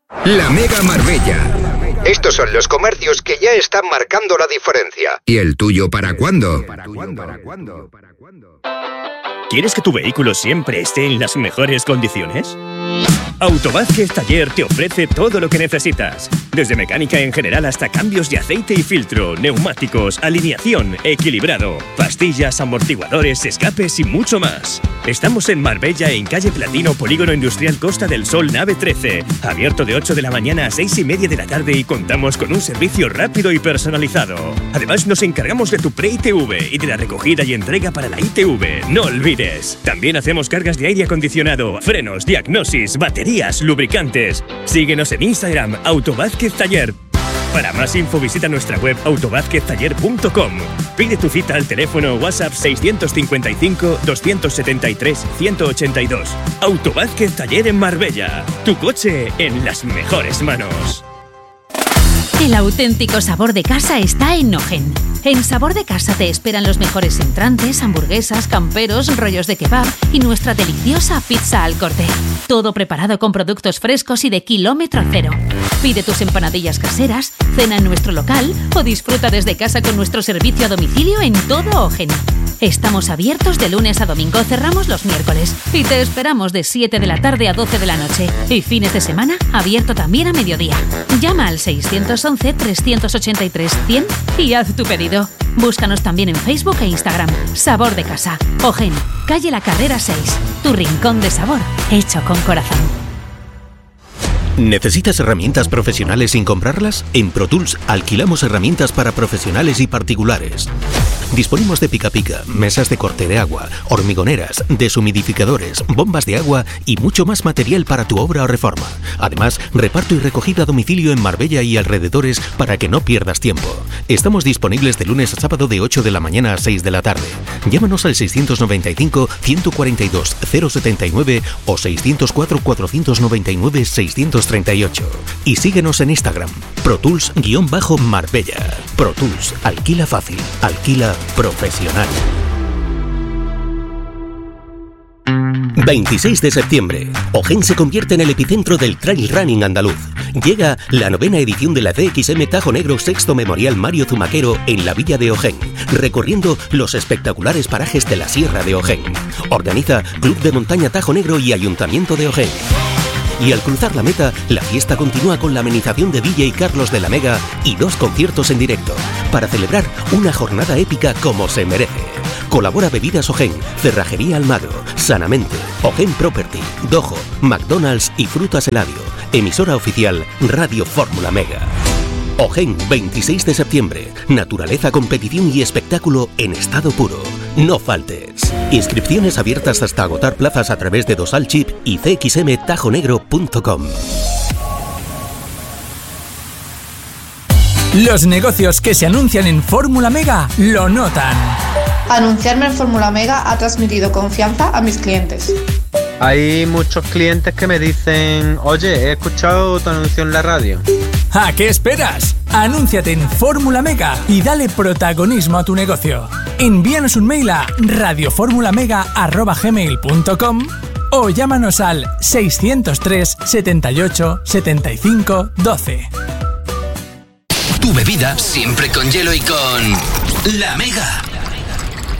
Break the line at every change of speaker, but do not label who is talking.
La Mega Marbella. Estos son los comercios que ya están marcando la diferencia. ¿Y el tuyo para cuándo?
¿Quieres que tu vehículo siempre esté en las mejores condiciones? Autovázquez Taller te ofrece todo lo que necesitas. Desde mecánica en general hasta cambios de aceite y filtro, neumáticos, alineación, equilibrado, pastillas, amortiguadores, escapes y mucho más. Estamos en Marbella, en calle Platino, Polígono Industrial Costa del Sol, nave 13. Abierto de 8 de la mañana a 6:30 de la tarde y contamos con un servicio rápido y personalizado. Además, nos encargamos de tu pre-ITV y de la recogida y entrega para la ITV. No olvides. También hacemos cargas de aire acondicionado, frenos, diagnosis, baterías, lubricantes. Síguenos en Instagram, Autovázquez Taller. Para más info visita nuestra web autovázqueztaller.com. Pide tu cita al teléfono WhatsApp 655 273 182. Autovázquez Taller en Marbella. Tu coche en las mejores manos.
El auténtico sabor de casa está en Ogen. En Sabor de Casa te esperan los mejores entrantes, hamburguesas, camperos, rollos de kebab y nuestra deliciosa pizza al corte. Todo preparado con productos frescos y de kilómetro cero. Pide tus empanadillas caseras, cena en nuestro local o disfruta desde casa con nuestro servicio a domicilio en todo Ogen. Estamos abiertos de lunes a domingo, cerramos los miércoles y te esperamos de 7 de la tarde a 12 de la noche. Y fines de semana, abierto también a mediodía. Llama al 611-383-100 y haz tu pedido. Búscanos también en Facebook e Instagram. Sabor de Casa. Ogen, calle La Carrera 6. Tu rincón de sabor, hecho con corazón.
¿Necesitas herramientas profesionales sin comprarlas? En ProTools alquilamos herramientas para profesionales y particulares. Disponemos de pica-pica, mesas de corte de agua, hormigoneras, deshumidificadores, bombas de agua y mucho más material para tu obra o reforma. Además, reparto y recogida a domicilio en Marbella y alrededores para que no pierdas tiempo. Estamos disponibles de lunes a sábado de 8 de la mañana a 6 de la tarde. Llámanos al 695-142-079 o 604-499-638. Y síguenos en Instagram, ProTools_Marbella. ProTools, alquila fácil, alquila profesional. 26 de septiembre. Ogen se convierte en el epicentro del trail running andaluz. Llega la 9ª edición de la CXM Tajo Negro Sexto Memorial Mario Zumaquero en la villa de Ogen, recorriendo los espectaculares parajes de la Sierra de Ogen. Organiza Club de Montaña Tajo Negro y Ayuntamiento de Ogen. Y al cruzar la meta, la fiesta continúa con la amenización de DJ Carlos de la Mega y 2 conciertos en directo, para celebrar una jornada épica como se merece. Colabora Bebidas Ogen, Cerrajería Almagro, Sanamente, Ogen Property, Dojo, McDonald's y Frutas Eladio. Emisora oficial Radio Fórmula Mega. Ogen, 26 de septiembre. Naturaleza, competición y espectáculo en estado puro. No faltes. Inscripciones abiertas hasta agotar plazas a través de Dosal Chip y cxmtajonegro.com.
Los negocios que se anuncian en Fórmula Mega lo notan.
Anunciarme en Fórmula Mega ha transmitido confianza a mis clientes.
Hay muchos clientes que me dicen: oye, he escuchado tu anuncio en la radio.
¿A qué esperas? Anúnciate en Fórmula Mega y dale protagonismo a tu negocio. Envíanos un mail a radioformulamega@gmail.com o llámanos al 603 78 75 12.
Tu bebida siempre con hielo y con La Mega.